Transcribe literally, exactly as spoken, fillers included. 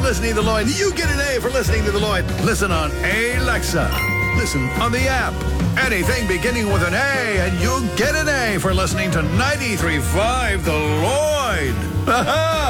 listening to The Lloyd. You get an A for listening to The Lloyd. Listen on Alexa. Listen on the app. Anything beginning with an A, and you'll get an A for listening to ninety-three point five The Lloyd.